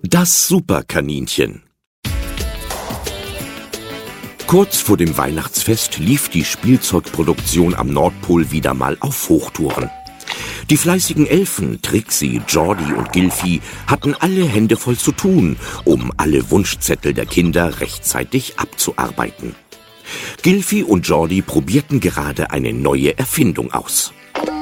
Das Superkaninchen. Kurz vor dem Weihnachtsfest lief die Spielzeugproduktion am Nordpol wieder mal auf Hochtouren. Die fleißigen Elfen, Trixie, Geordie und Gilfi, hatten alle Hände voll zu tun, um alle Wunschzettel der Kinder rechtzeitig abzuarbeiten. Gilfi und Geordie probierten gerade eine neue Erfindung aus.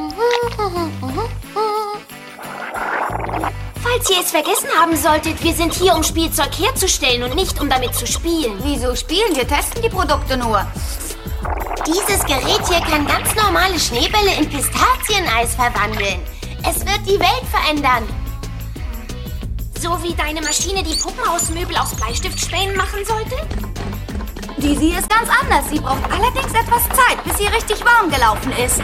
Falls ihr es vergessen haben solltet, wir sind hier, um Spielzeug herzustellen und nicht, um damit zu spielen. Wieso spielen? Wir testen die Produkte nur. Dieses Gerät hier kann ganz normale Schneebälle in Pistazieneis verwandeln. Es wird die Welt verändern. So wie deine Maschine die Puppenhausmöbel aus Bleistiftspänen machen sollte? Die ist ganz anders. Sie braucht allerdings etwas Zeit, bis sie richtig warm gelaufen ist.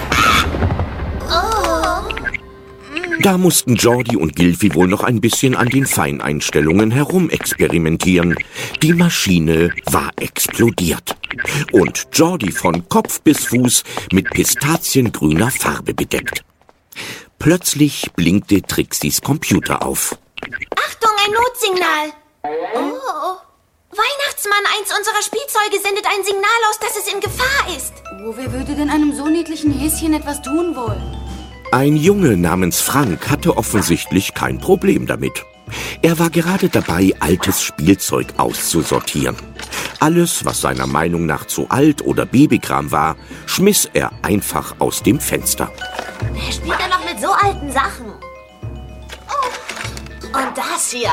Oh. Da mussten Geordie und Gilfi wohl noch ein bisschen an den Feineinstellungen herumexperimentieren. Die Maschine war explodiert. Und Geordie von Kopf bis Fuß mit pistaziengrüner Farbe bedeckt. Plötzlich blinkte Trixies Computer auf. Achtung, ein Notsignal. Oh. Weihnachtsmann, eins unserer Spielzeuge sendet ein Signal aus, dass es in Gefahr ist. Oh, wer würde denn einem so niedlichen Häschen etwas tun wollen? Ein Junge namens Frank hatte offensichtlich kein Problem damit. Er war gerade dabei, altes Spielzeug auszusortieren. Alles, was seiner Meinung nach zu alt oder Babykram war, schmiss er einfach aus dem Fenster. Wer spielt denn noch mit so alten Sachen? Oh. Und das hier.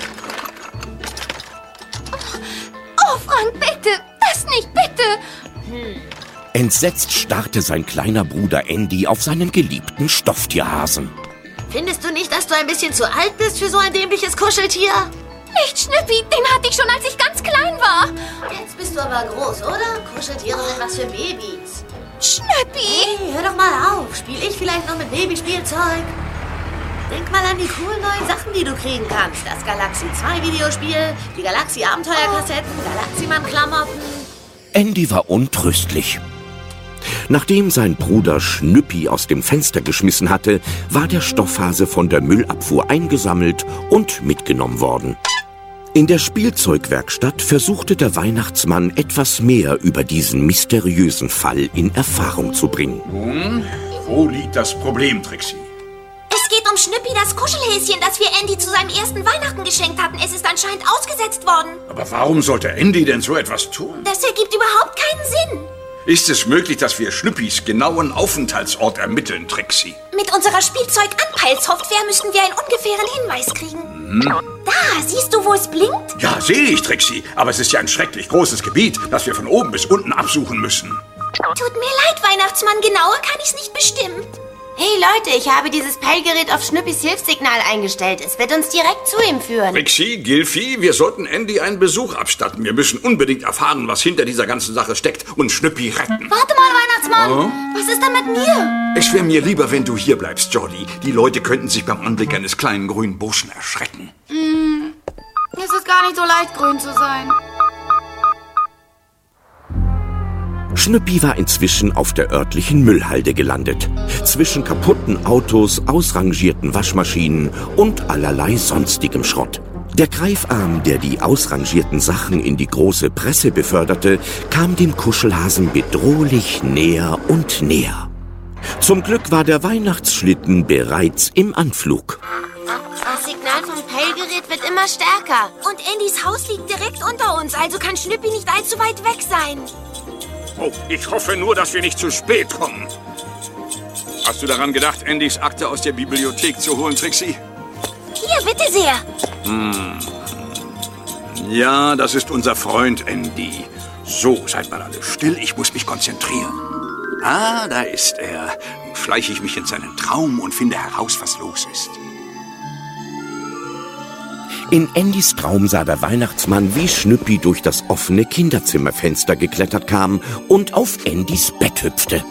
Oh, Frank, bitte! Das nicht, bitte! Entsetzt starrte sein kleiner Bruder Andy auf seinen geliebten Stofftierhasen. Findest du nicht, dass du ein bisschen zu alt bist für so ein dämliches Kuscheltier? Nicht Schnüppi, den hatte ich schon, als ich ganz klein war. Jetzt bist du aber groß, oder? Kuscheltiere sind was für Babys. Schnüppi! Hey, hör doch mal auf. Spiel ich vielleicht noch mit Babyspielzeug? Denk mal an die coolen neuen Sachen, die du kriegen kannst. Das Galaxy 2 Videospiel, die Galaxy Abenteuerkassetten, Galaxyman-Klamotten. Andy war untröstlich. Nachdem sein Bruder Schnüppi aus dem Fenster geschmissen hatte, war der Stoffhase von der Müllabfuhr eingesammelt und mitgenommen worden. In der Spielzeugwerkstatt versuchte der Weihnachtsmann etwas mehr über diesen mysteriösen Fall in Erfahrung zu bringen. Nun, wo liegt das Problem, Trixie? Es geht um Schnüppi, das Kuschelhäschen, das wir Andy zu seinem ersten Weihnachten geschenkt hatten. Es ist anscheinend ausgesetzt worden. Aber warum sollte Andy denn so etwas tun? Das ergibt überhaupt keinen Sinn. Ist es möglich, dass wir Schnüppis genauen Aufenthaltsort ermitteln, Trixie? Mit unserer Spielzeug-Anpeil-Software müssten wir einen ungefähren Hinweis kriegen. Da, siehst du, wo es blinkt? Ja, sehe ich, Trixie. Aber es ist ja ein schrecklich großes Gebiet, das wir von oben bis unten absuchen müssen. Tut mir leid, Weihnachtsmann. Genauer kann ich's nicht bestimmen. Hey Leute, ich habe dieses Peilgerät auf Schnüppis Hilfssignal eingestellt. Es wird uns direkt zu ihm führen. Trixie, Gilfi, wir sollten Andy einen Besuch abstatten. Wir müssen unbedingt erfahren, was hinter dieser ganzen Sache steckt und Schnüppi retten. Warte mal, Weihnachtsmann. Was ist denn mit mir? Es wäre mir lieber, wenn du hier bleibst, Geordie. Die Leute könnten sich beim Anblick eines kleinen grünen Burschen erschrecken. Es ist gar nicht so leicht, grün zu sein. Schnüppi war inzwischen auf der örtlichen Müllhalde gelandet. Zwischen kaputten Autos, ausrangierten Waschmaschinen und allerlei sonstigem Schrott. Der Greifarm, der die ausrangierten Sachen in die große Presse beförderte, kam dem Kuschelhasen bedrohlich näher und näher. Zum Glück war der Weihnachtsschlitten bereits im Anflug. Das Signal vom Peilgerät wird immer stärker. Und Andys Haus liegt direkt unter uns, also kann Schnüppi nicht allzu weit weg sein. Oh, ich hoffe nur, dass wir nicht zu spät kommen. Hast du daran gedacht, Andys Akte aus der Bibliothek zu holen, Trixie? Hier, bitte sehr. Ja, das ist unser Freund Andy. So, seid mal alle still, ich muss mich konzentrieren. Ah, da ist er. Nun schleiche ich mich in seinen Traum und finde heraus, was los ist. In Andys Traum sah der Weihnachtsmann, wie Schnüppi durch das offene Kinderzimmerfenster geklettert kam und auf Andys Bett hüpfte.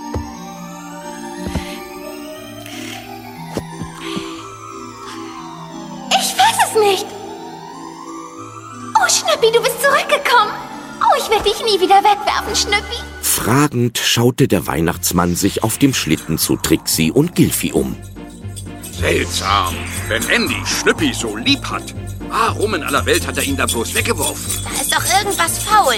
Ich weiß es nicht. Oh, Schnüppi, du bist zurückgekommen. Oh, ich werde dich nie wieder wegwerfen, Schnüppi. Fragend schaute der Weihnachtsmann sich auf dem Schlitten zu Trixie und Gilfi um. Seltsam, wenn Andy Schnüppi so lieb hat. Warum in aller Welt hat er ihn da bloß weggeworfen? Da ist doch irgendwas faul.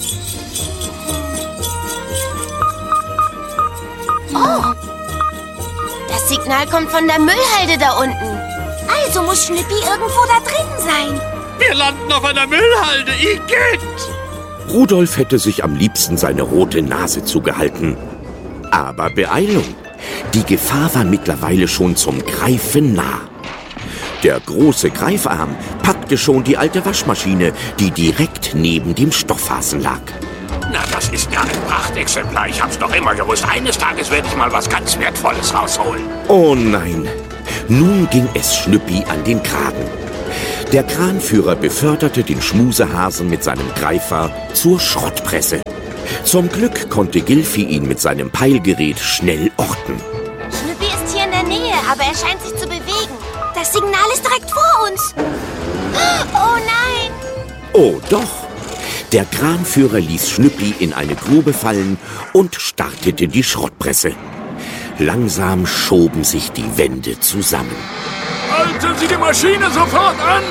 Oh! Das Signal kommt von der Müllhalde da unten. Also muss Schnüppi irgendwo da drin sein. Wir landen auf einer Müllhalde, Igitt! Rudolf hätte sich am liebsten seine rote Nase zugehalten. Aber Beeilung! Die Gefahr war mittlerweile schon zum Greifen nah. Der große Greifarm packte schon die alte Waschmaschine, die direkt neben dem Stoffhasen lag. Na, das ist ja ein Prachtexemplar. Ich hab's doch immer gewusst. Eines Tages werde ich mal was ganz Wertvolles rausholen. Oh nein! Nun ging es Schnüppi an den Kragen. Der Kranführer beförderte den Schmusehasen mit seinem Greifer zur Schrottpresse. Zum Glück konnte Gilfi ihn mit seinem Peilgerät schnell orten. Schnüppi ist hier in der Nähe, aber er scheint sich zu bewegen. Das Signal ist direkt vor uns. Oh nein! Oh doch! Der Kranführer ließ Schnüppi in eine Grube fallen und startete die Schrottpresse. Langsam schoben sich die Wände zusammen. Halten Sie die Maschine sofort an!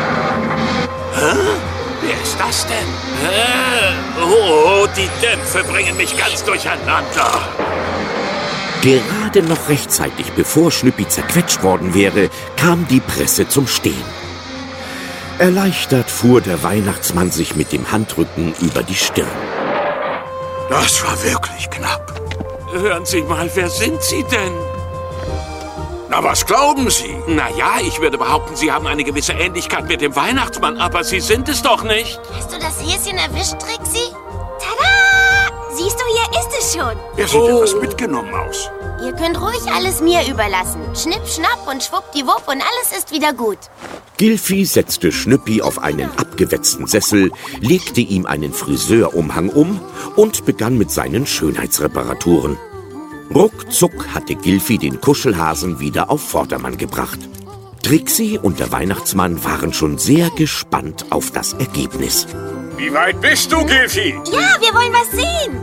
Hä? Wer ist das denn? Oh, die Dämpfe bringen mich ganz durcheinander. Gerade noch rechtzeitig, bevor Schnüppi zerquetscht worden wäre, kam die Presse zum Stehen. Erleichtert fuhr der Weihnachtsmann sich mit dem Handrücken über die Stirn. Das war wirklich knapp. Hören Sie mal, wer sind Sie denn? Na, was glauben Sie? Naja, ich würde behaupten, Sie haben eine gewisse Ähnlichkeit mit dem Weihnachtsmann, aber Sie sind es doch nicht. Hast du das Häschen erwischt, Trixie? Tada! Siehst du, hier ist es schon. Er sieht etwas mitgenommen aus. Ihr könnt ruhig alles mir überlassen. Schnipp, schnapp und schwuppdiwupp und alles ist wieder gut. Gilfi setzte Schnüppi auf einen abgewetzten Sessel, legte ihm einen Friseurumhang um und begann mit seinen Schönheitsreparaturen. Ruckzuck hatte Gilfi den Kuschelhasen wieder auf Vordermann gebracht. Trixie und der Weihnachtsmann waren schon sehr gespannt auf das Ergebnis. Wie weit bist du, Gilfi? Ja, wir wollen was sehen.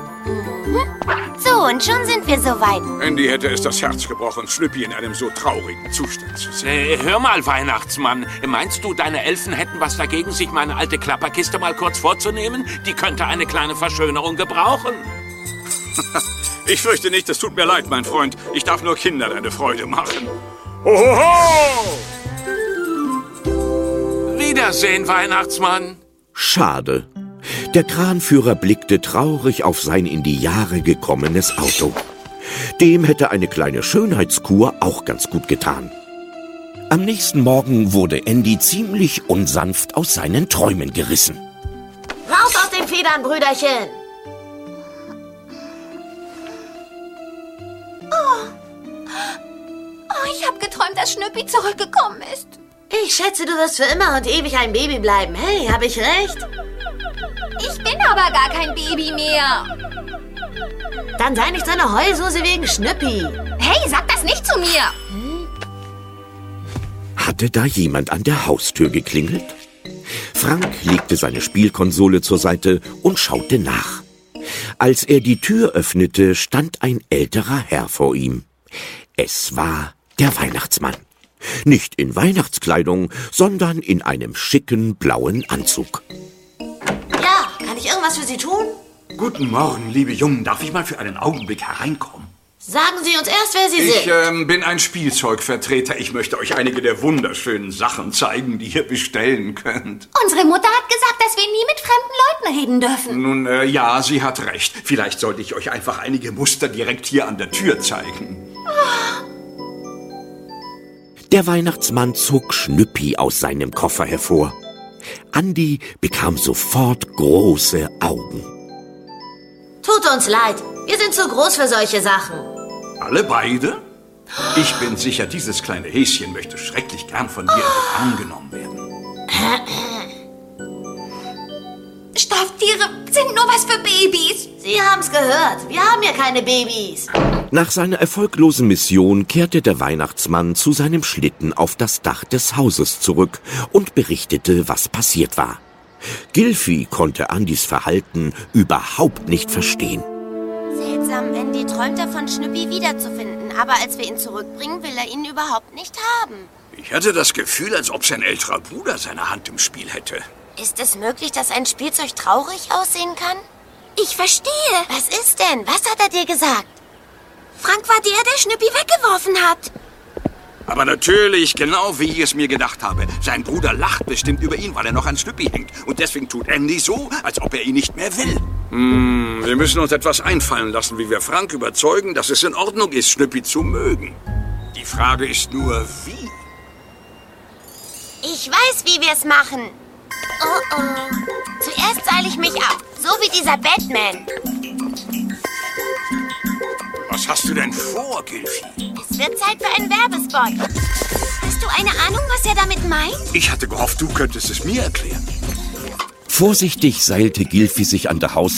So, und schon sind wir soweit. Andy hätte es das Herz gebrochen, Schnüppi in einem so traurigen Zustand zu sehen. Hör mal, Weihnachtsmann. Meinst du, deine Elfen hätten was dagegen, sich meine alte Klapperkiste mal kurz vorzunehmen? Die könnte eine kleine Verschönerung gebrauchen. Ich fürchte nicht, es tut mir leid, mein Freund. Ich darf nur Kindern eine Freude machen. Hohoho! Wiedersehen, Weihnachtsmann. Schade. Der Kranführer blickte traurig auf sein in die Jahre gekommenes Auto. Dem hätte eine kleine Schönheitskur auch ganz gut getan. Am nächsten Morgen wurde Andy ziemlich unsanft aus seinen Träumen gerissen. Raus aus den Federn, Brüderchen. Oh, ich habe geträumt, dass Schnüppi zurückgekommen ist. Ich schätze, du wirst für immer und ewig ein Baby bleiben. Hey, habe ich recht? Ich bin aber gar kein Baby mehr. Dann sei nicht so eine Heulsuse wegen Schnüppi. Hey, sag das nicht zu mir. Hatte da jemand an der Haustür geklingelt? Frank legte seine Spielkonsole zur Seite und schaute nach. Als er die Tür öffnete, stand ein älterer Herr vor ihm. Es war der Weihnachtsmann. Nicht in Weihnachtskleidung, sondern in einem schicken blauen Anzug. Ja, kann ich irgendwas für Sie tun? Guten Morgen, liebe Jungen. Darf ich mal für einen Augenblick hereinkommen? Sagen Sie uns erst, wer Sie sind. Ich bin ein Spielzeugvertreter. Ich möchte euch einige der wunderschönen Sachen zeigen, die ihr bestellen könnt. Unsere Mutter hat gesagt, dass wir nie mit fremden Leuten reden dürfen. Nun, ja, sie hat recht. Vielleicht sollte ich euch einfach einige Muster direkt hier an der Tür zeigen. Der Weihnachtsmann zog Schnüppi aus seinem Koffer hervor. Andi bekam sofort große Augen. Tut uns leid, wir sind zu groß für solche Sachen. Alle beide? Ich bin sicher, dieses kleine Häschen möchte schrecklich gern von dir in den Arm genommen werden. Stofftiere sind nur was für Babys. Sie haben's gehört, wir haben ja keine Babys. Nach seiner erfolglosen Mission kehrte der Weihnachtsmann zu seinem Schlitten auf das Dach des Hauses zurück und berichtete, was passiert war. Gilfi konnte Andys Verhalten überhaupt nicht verstehen. Seltsam, Andy träumt davon, Schnüppi wiederzufinden. Aber als wir ihn zurückbringen, will er ihn überhaupt nicht haben. Ich hatte das Gefühl, als ob sein älterer Bruder seine Hand im Spiel hätte. Ist es möglich, dass ein Spielzeug traurig aussehen kann? Ich verstehe. Was ist denn? Was hat er dir gesagt? Frank war der Schnüppi weggeworfen hat. Aber natürlich, genau wie ich es mir gedacht habe. Sein Bruder lacht bestimmt über ihn, weil er noch an Schnüppi hängt. Und deswegen tut Andy so, als ob er ihn nicht mehr will. Wir müssen uns etwas einfallen lassen, wie wir Frank überzeugen, dass es in Ordnung ist, Schnüppi zu mögen. Die Frage ist nur, wie? Ich weiß, wie wir es machen. Oh oh. Zuerst seile ich mich ab, so wie dieser Batman. Was hast du denn vor, Gilfi? Es wird Zeit für einen Werbespot. Hast du eine Ahnung, was er damit meint? Ich hatte gehofft, du könntest es mir erklären. Vorsichtig seilte Gilfi sich an der Haus